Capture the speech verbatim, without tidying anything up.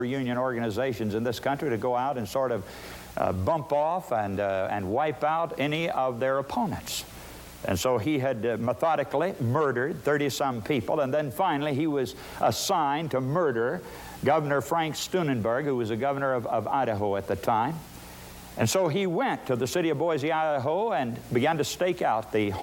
union organizations in this country to go out and sort of uh, bump off and, uh, and wipe out any of their opponents. And so he had uh, methodically murdered thirty-some people, and then finally he was assigned to murder Governor Frank Steunenberg, who was the governor of, of Idaho at the time. And so he went to the city of Boise, Idaho, and began to stake out the